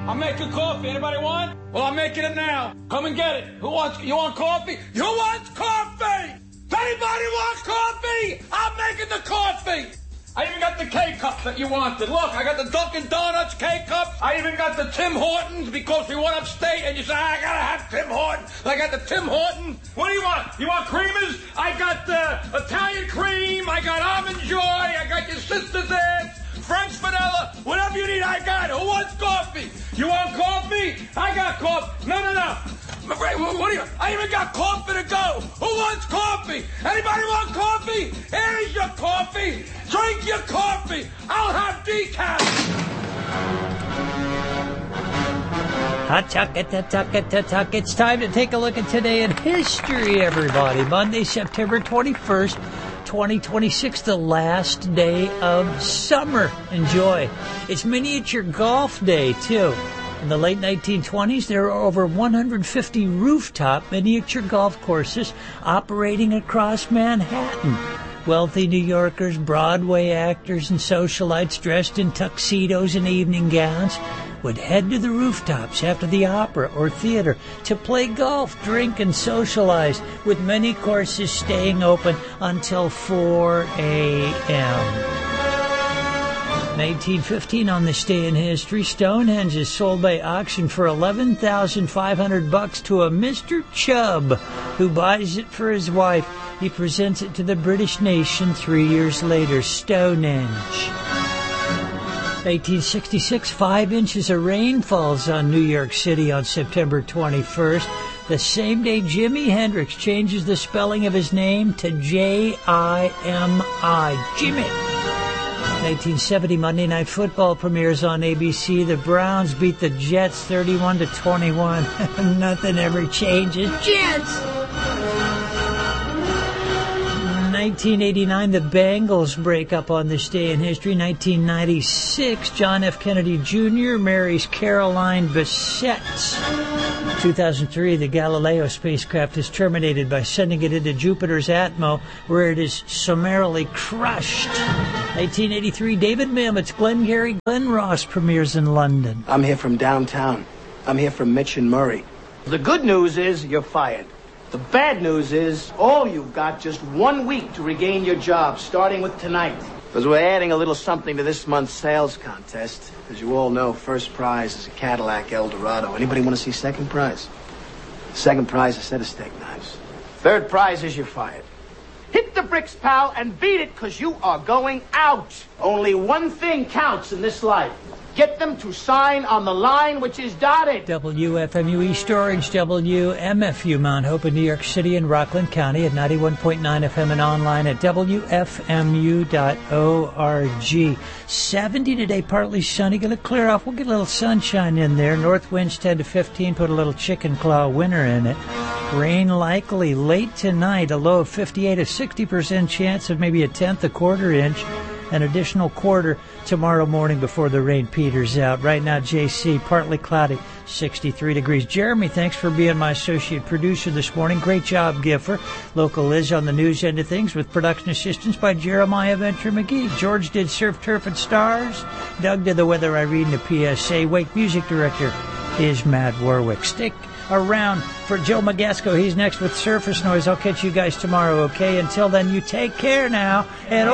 I'm making coffee. Anybody want? Well, I'm making it now. Come and get it. You want coffee? Who wants coffee? Anybody want coffee? I'm making the coffee. I even got the K-Cups that you wanted. Look, I got the Dunkin' Donuts K-Cups. I even got the Tim Hortons because we went upstate and you say, I gotta have Tim Hortons. I got the Tim Hortons. What do you want? You want creamers? I got the Italian cream. I got Almond Joy. I got your sister's ass. French vanilla. Whatever you need, I got it. Who wants coffee? You want coffee? I got coffee. No. What do you? I even got coffee to go. Who wants coffee? Anybody want coffee? Here's your coffee. Drink your coffee. I'll have decaf. Hot-tuck. It's time to take a look at today in history, everybody. Monday, September 21st, 2026, the last day of summer. Enjoy. It's miniature golf day, too. In the late 1920s, there were over 150 rooftop miniature golf courses operating across Manhattan. Wealthy New Yorkers, Broadway actors, and socialites dressed in tuxedos and evening gowns would head to the rooftops after the opera or theater to play golf, drink, and socialize, with many courses staying open until 4 a.m. 1915, on this day in history, Stonehenge is sold by auction for $11,500 to a Mr. Chubb, who buys it for his wife. He presents it to the British nation 3 years later. Stonehenge. 1866, 5 inches of rain falls on New York City on September 21st. The same day Jimi Hendrix changes the spelling of his name to Jimi. Jimmy. 1970, Monday Night Football premieres on ABC. The Browns beat the Jets 31-21. Nothing ever changes. Jets! 1989, the Bengals break up on this day in history. 1996, John F. Kennedy Jr. marries Caroline Bessette. 2003, the Galileo spacecraft is terminated by sending it into Jupiter's Atmo, where it is summarily crushed. 1983, David Mamet's Glengarry Glen Ross premieres in London. I'm here from downtown. I'm here from Mitch and Murray. The good news is you're fired. The bad news is all you've got just 1 week to regain your job, starting with tonight. Because we're adding a little something to this month's sales contest. As you all know, first prize is a Cadillac Eldorado. Anybody want to see second prize? Second prize is a set of steak knives. Third prize is you're fired. Hit the bricks, pal, and beat it, because you are going out. Only one thing counts in this life. Get them to sign on the line which is dotted. WFMU East Orange, WMFU Mount Hope in New York City and Rockland County at 91.9 FM and online at WFMU.org. 70 today, partly sunny. Going to clear off. We'll get a little sunshine in there. North winds 10 to 15. Put a little chicken claw winter in it. Rain likely late tonight. A low of 58, a 60% chance of maybe a tenth, a quarter inch. An additional quarter tomorrow morning before the rain peters out. Right now, JC, partly cloudy, 63 degrees. Jeremy, thanks for being my associate producer this morning. Great job, Giffer. Local Liz on the news end of things with production assistance by Jeremiah Venture McGee. George did Surf, Turf, and Stars. Doug did the weather. I read in the PSA. Wake music director is Matt Warwick. Stick around for Joe Magasco. He's next with Surface Noise. I'll catch you guys tomorrow, okay? Until then, you take care now. And